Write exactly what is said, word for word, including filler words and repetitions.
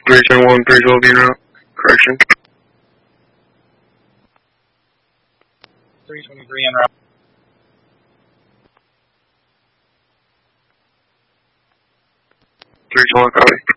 three ten one, three twelve en route. Correction. three twenty-three en route. three twelve, copy.